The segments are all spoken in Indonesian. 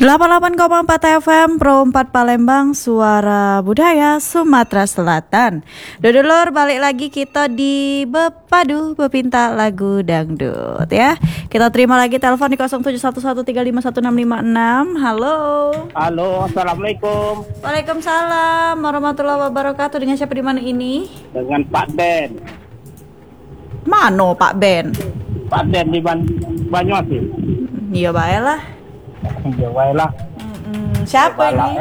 88,4 FM Pro 4 Palembang, suara budaya Sumatera Selatan. Dulur, balik lagi kita di Bepadu Bepinta Lagu Dangdut ya. Kita terima lagi telepon di 0711351656. Halo. Halo, assalamualaikum. Waalaikumsalam warahmatullahi wabarakatuh. Dengan siapa di mana ini? Dengan Pak Den. Mano Pak Ben? Pak Den di Banyumas sih. Iya baiklah. Ya baiklah. Siapa ini?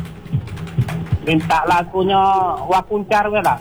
Minta lagunya Wakuncar lah.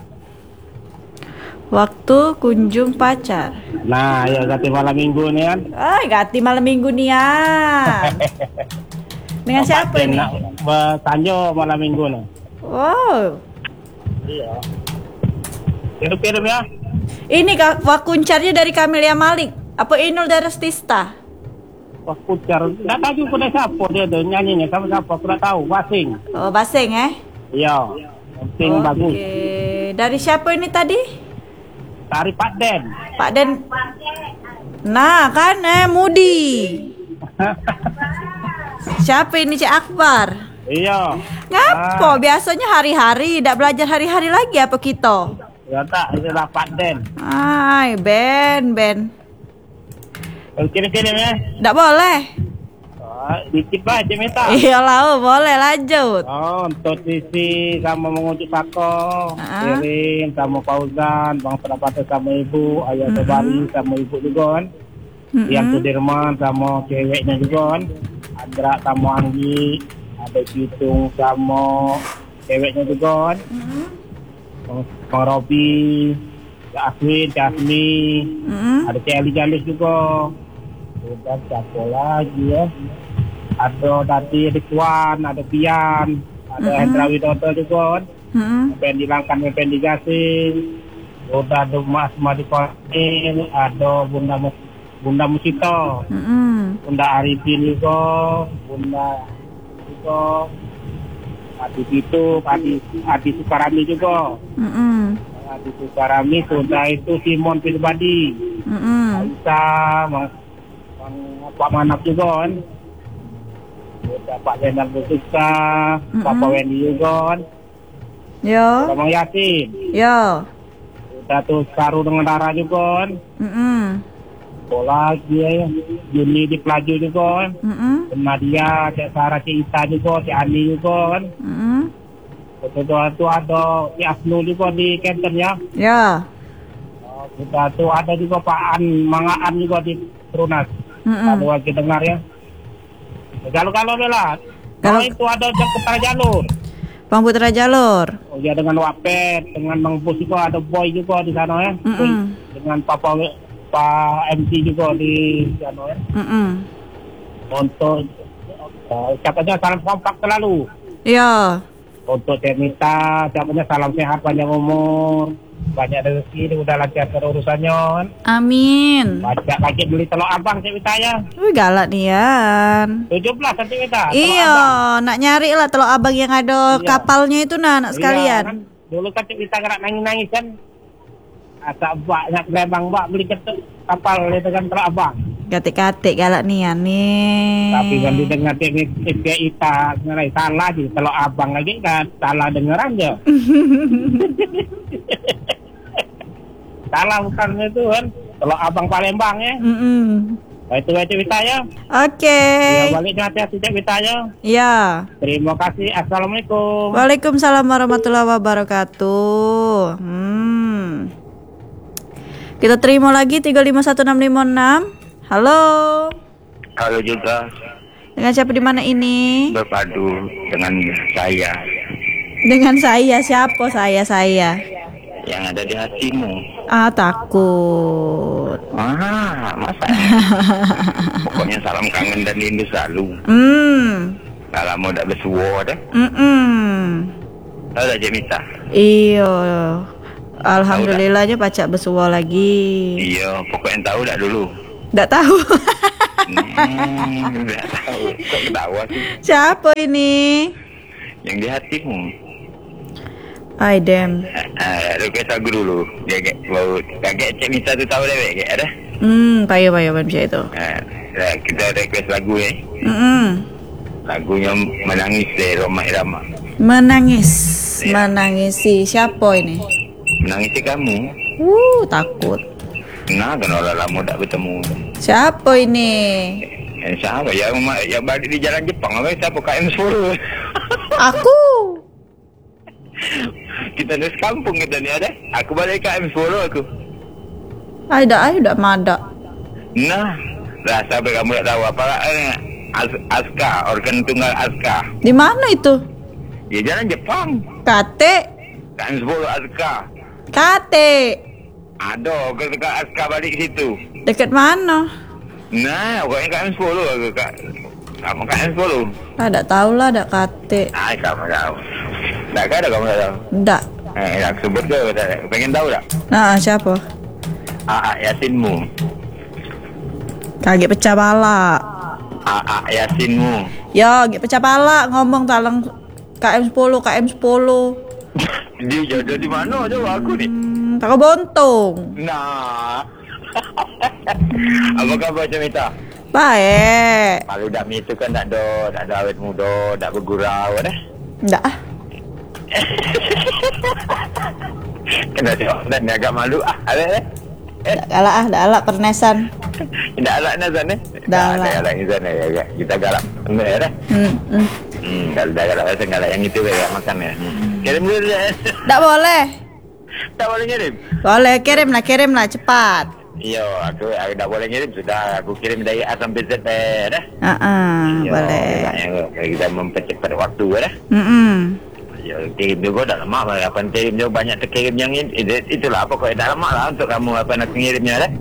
Waktu kunjung pacar. Nah, ya ganti malam minggu nih kan. Ganti malam minggu nian. Dengan siapa ini? Bertanjo malam minggu nih. Wow. Iya. Film ya. Ini Wakuncarnya dari Camelia Malik. Apa Inul Daratista? Wakuncar. Nggak tahu juga siapa dia tuh nyanyinya sama siapa. Aku nggak tahu. Basing. Oh, Basing Iya. Basing bagus. Dari siapa ini tadi? Dari Pak Den. Pak Den. Nah kan Mudi. Siapa ini Cik Akbar? Iya. Ngapo? Biasanya hari-hari, tidak belajar hari-hari lagi apa kita? Ya tak, itulah Pak Den. Ben. Kira-kira ya? Tidak boleh. Dikit aja minta. Iyalah, boleh lanjut. Untuk Sisi sama menguji Pako, Kirin sama Fauzan, Bang Sedapata sama Ibu, Ayah Tebari sama Ibu juga kan. Yang Sudirman sama ceweknya juga kan. Andra sama Anggi, ada Citung sama ceweknya juga kan. Bang Robi, Aswin, Jasmi, ada Celi Jalis juga. Udah siapa lagi ya? Ada tadi Ridwan, ada Pian, ada Hendra Widodo juga kan. Pendi Langkan, Pendi Gasing. Udah ada Mas Madi Konil, ada Bunda Musito, Bunda Arifin juga, Bunda juga, Adi Pitu, Adi Sukarami juga. Adi Sukarami, sudah itu Simon Pilbadi, Aisyah, Pak Manak juga kan. Udah Pak Jenderal Butuska, Bapak Wendy juga kan. Yo. Bang Yasin. Yo. Udah tuh Karu dengan Rara juga kan. Bola dia Juni di Pelaju juga kan. Nadia, Cik Sarah, Cik Ita juga, Cik Ani juga kan. Itu ada Cik Asnu juga di Kenten ya. Ya. Udah tuh ada juga Pak Mangaan juga di Trunas. Kalau kita dengar ya. Kalau bela. Kalau itu ada Putra Jalur. Bang Putra Jalur. Oh ya, dengan Wapet, dengan Bang Bus juga ada Boy juga di sana ya. Dengan Pak MC juga di sana ya. Untuk siapanya salam kompak selalu. Iya. Untuk Temita, siapanya salam sehat panjang umur. Banyak rezeki, udah lancar urusannya. Amin. Banyak lagi beli telur abang Cik Wita ya. Galak nian. 17 Cik Wita. Iya, nak nyari lah telur abang yang ada kapalnya itu nak sekalian. Kan, dulu kan Cik Wita nggak nangis kan. Asal banyak lebang beli kapal itu kan telur abang. Katik-katik galak nian nih. Tapi kan didengar Cik Wita ngerai salah di telur abang lagi kan salah dengeran aja. Salah bukan itu kan kalau abang Palembang ya. Nah, itu aja Wita ya. Oke. Ya, baliknya hati-hati Cik Wita ya. Iya. Terima kasih. Assalamualaikum. Waalaikumsalam warahmatullahi wabarakatuh. Kita terima lagi 351656. Halo. Halo juga. Dengan siapa di mana ini? Berpadu dengan saya. Dengan saya siapa saya? Yang ada di hatimu. Takut. Masa? Pokoknya salam kangen dan rindu selalu. Kalau mau tak bersuara dah. Tahu tak Cik Mita? Iyo. Alhamdulillahnya pacak bersuara lagi. Iya, pokoknya tahu tak dulu. Tak tahu. Tak tahu. Kok ketawa sih? Siapa ini? Yang di hatimu. Aidem. Request lagu dulu. Kakek Cik Mita tu tahu dah kakek ada? Payah macam itu. Kita request lagu Lagunya Menangis dari Roma Irama. Menangis. Iya. Menangisi siapa ini? Menangisi kamu. Takut. Nah, kan orang lama tak bertemu. Siapa ini? Siapa? Yang balik di jalan Jepang. Apa siapa? KM10. Aku. Kita dari kampung kita ni ada. Aku balik KM10 aku. Ada madak. Nah, rasa apa kamu tak tahu apa Aska, organ tunggal Aska. Di mana itu? Di jalan Jepang. Kate. KM10 Aska. Kate. Ada, dekat Aska balik situ. Dekat mana? Nah, pokoknya KM10 aku kak. Kamu KM10. Tak tahu lah, ada Kate. Kamu tahu. Tak ada kamu tak tahu. Enggak. Nak sebut ke? Pengen tahu tak? Nah, siapa? Yasinmu. Kaget pecah pala. Yasinmu. Ya, kaget pecah pala ngomong talang KM10. Dia jodoh di mana coba aku ni? Tak bontung. Nah. Apa khabar Jamita? Baik. Kalau dah itu kan tak ada awet muda, tak bergurau dah. Enggak. Kena tengok dan ni agak malu ada. Dah galak pernesan. Tidak alak nazan Dah alak nazan ya. Kita galak. Benar dah. Kalau dah galak rasa galak yang itu ya makan ya. Kirim dulu dah. Tak boleh. Tak boleh kirim. Boleh kirim lah cepat. Yo, aku dah boleh kirim sudah. Aku kirim dari A sampai Z dah. Boleh. Kita mempercepat waktu dah. Ya, kirim juga dah lama lah. Apa kirim juga banyak terkirim yang ini. Itulah apa kau dah lama lah untuk kamu apa nak kirimnya dah.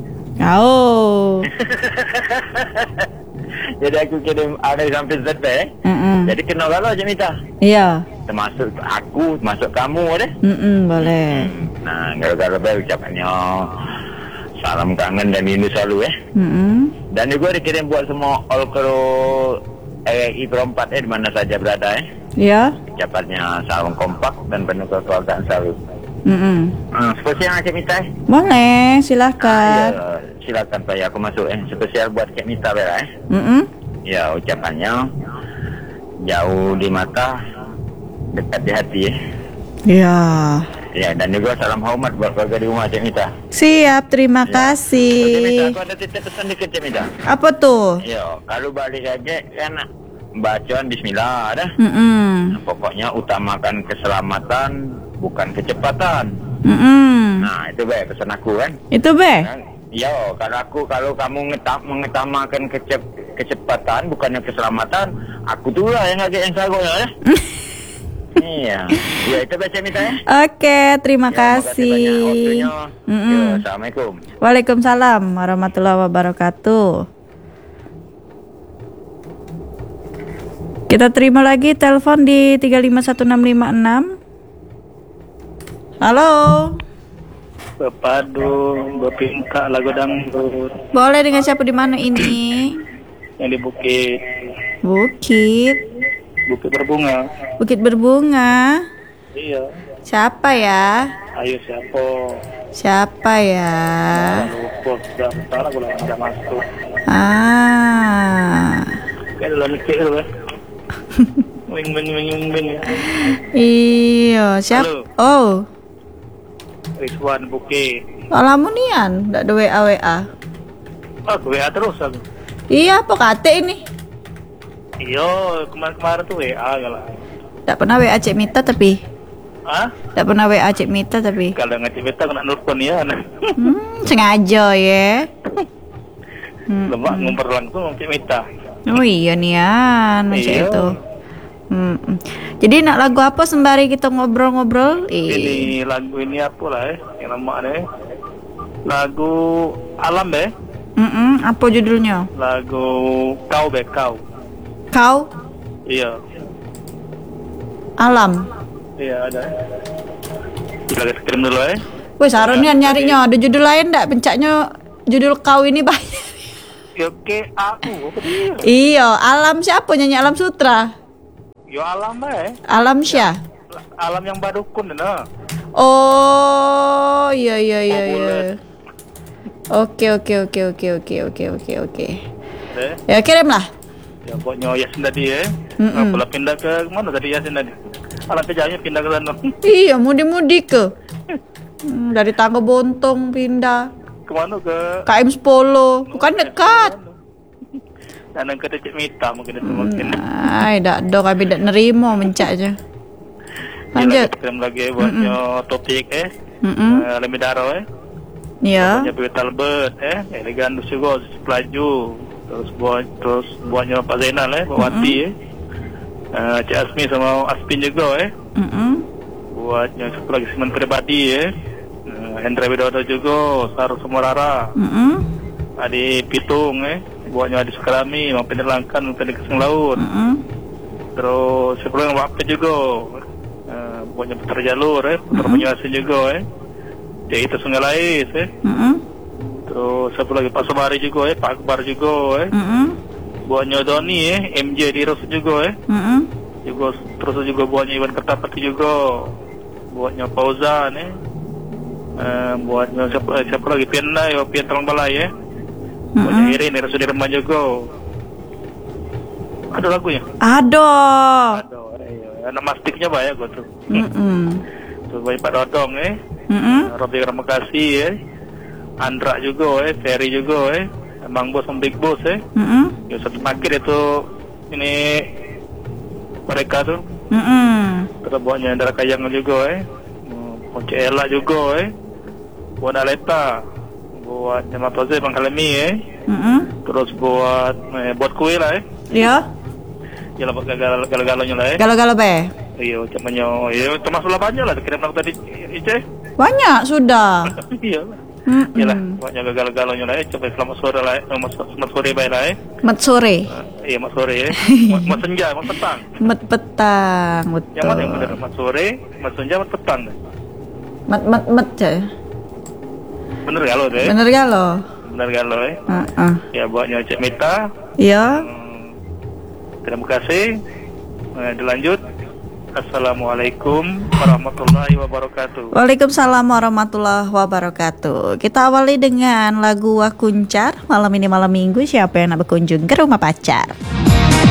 Jadi aku kirim A sampai Z Jadi kenal kalau Jamita. Iya. Termasuk aku, termasuk kamu dah. Boleh. Nah, gara-gara ucapannya salam kangen dan rindu selalu Dan juga dikirim buat semua all crew RRI Perempat di mana saja berada Ya. Ucapannya salam kompak dan penuh kekeluargaan selalu. Spesial Cik Mita Boleh, silakan. Silakan Pak, aku masuk spesial buat Cik Mita bela Ya, ucapannya jauh di mata, dekat di hati Ya, dan juga salam hormat buat keluarga di rumah Cik Mita. Siap, terima kasih. Cik Mita, aku ada titip pesan dikit Cik Mita. Apa tuh? Ya, kalau balik aja kan bacaan bismillah dah. Pokoknya utamakan keselamatan bukan kecepatan. Nah, itu baik pesan aku kan. Itu baik. Ya, kalau kamu mengutamakan kecepatan bukannya keselamatan, aku tu lah yang agak yang sagonya ya. Iya. Ya, itu baca Mita ya. Oke, terima kasih. Waktunya. Ya, Assalamualaikum. Waalaikumsalam warahmatullahi wabarakatuh. Kita terima lagi telepon di 351656. Halo. Berpadu, berpinta lagu dangdut. Boleh dengan siapa di mana ini? Yang di Bukit. Bukit. Bukit Berbunga. Bukit Berbunga. Iya. Siapa ya? Ayo siapa? Siapa ya? Lupa sudah salah gue udah masuk. Kayak dalam mikir ya. Wing ya. Iya, siapa? Halo. Oh. Rizwan Bukit. Alamunian, ndak ada WA. Aku WA terus aku. Iya, apa kate ini? Iya, kemarin tuh WA lah. Ndak pernah WA Cik Mita tapi. Ndak pernah WA Cik Mita tapi. Kalau ngecek Mita kena nelfon ya. Sengaja ya. Lemak ngumpul langsung Cik Mita. Oh iya nian, macam Iya. itu. Jadi nak lagu apa sembari kita ngobrol-ngobrol? Ini lagu ini apa lah yang lama nih. Lagu Alam Apa judulnya? Lagu Kau Kau. Kau Iya. Alam. Iya ada. Kita kirim dulu Wih, Saronian nyarinya ada judul lain ndak? Pencaknya judul Kau ini banyak. Ya ke aku. Iya, Alam siapa nyanyi Alam Sutra? Yo Alam Alam Syah. Alam yang badukun nah. Oh, iya. Bulet. Oke. Ya kirim lah. Ya pokoknya Yasin tadi ya. Kalau pindah ke mana tadi Yasin tadi? Alat kerjanya pindah ke sana. Iya, mudik-mudik ke. Dari Tangga Bontong pindah. Kemana ke? KM 10. Bukan dekat. Dan ke Cik Mita mungkin itu mungkin. Ay, dak do kami dak nerimo mencaknya. Lanjut. Kita lagi buatnya topik Lemidaro Iya. Buatnya Bebet Albert elegan juga pelaju. Terus buatnya Pak Zainal Pak Wati Cik Asmi sama Aspin juga buatnya satu lagi Siman Pribadi Hendra Widodo juga Saru Semorara Adi Pitung buatnya Adi Sukarami Mang Penderlangkan Tadi Keseng Laut terus sebelum waktu juga buatnya Putra Jalur Putra Penyuasin juga itu Sungai Lais terus satu lagi Pak Sobari juga Pak Akbar juga buatnya Doni MJ di Rus juga juga terus juga buatnya Iwan Kertapati juga buatnya Fauzan buatnya siapa lagi Piana Pian Talang Balai buatnya Irin dari Sudirman juga ada lagunya ada nama stiknya banyak gue tuh tuh banyak Pak Dodong Robi Ramakasi Andra juga Ferry juga Bang Bos sama Big Boss ya satu makir itu ini mereka tuh terus buatnya Indra Kayang juga Ponce Ella juga buat Aleta buat Matoze Bang Kalemi terus buat kue lah iya ya lah gagal-galanya lah galau-galau be iya cumannya ya termasuk lah banyak lah kirim aku tadi Ice banyak sudah iya lah banyak gagal-galanya lah coba selamat sore lah selamat sore baik lah mat sore iya mat sore mat senja mat petang mat petang betul yang mana yang benar mat sore mat senja mat petang mat ya bener gak lo deh bener gak lo ya buatnya Cik Mita iya terima kasih dilanjut Assalamualaikum warahmatullahi wabarakatuh. Waalaikumsalam warahmatullahi wabarakatuh. Kita awali dengan lagu Wakuncar. Malam ini malam minggu, siapa yang nak berkunjung ke rumah pacar?